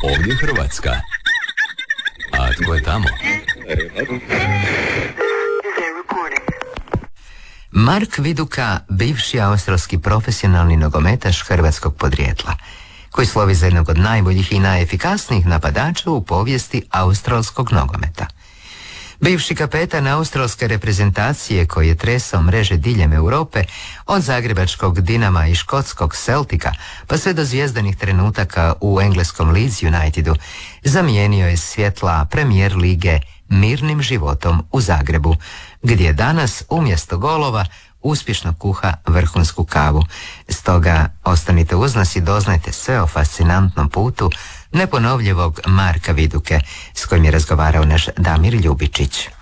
Ovdje Hrvatska. A tko je tamo? Mark Viduka, bivši australski profesionalni nogometaš hrvatskog podrijetla, koji slovi za jednog od najboljih i najefikasnijih napadača u povijesti australskog nogometa. Bivši kapetan australske reprezentacije koji je tresao mreže diljem Europe, od zagrebačkog Dinama i škotskog Celtica pa sve do zvjezdanih trenutaka u engleskom Leeds Unitedu, zamijenio je svjetla Premier lige mirnim životom u Zagrebu, gdje danas umjesto golova uspješno kuha vrhunsku kavu. Stoga ostanite uz nas i doznajte sve o fascinantnom putu neponovljivog Marka Viduke, s kojim je razgovarao naš Damir Ljubičić.